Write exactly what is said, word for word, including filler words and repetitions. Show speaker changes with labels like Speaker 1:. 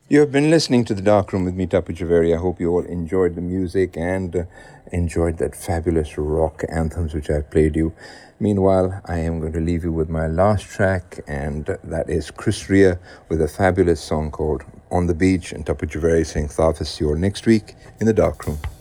Speaker 1: You have been listening to The Dark Room with me, Tapu Javeri. I hope you all enjoyed the music and uh, enjoyed that fabulous rock anthems which I played you. Meanwhile, I am going to leave you with my last track, and that is Chris Rea with a fabulous song called On the Beach, and Tapu Javeri saying, Tharfis, see you all next week in The Dark Room.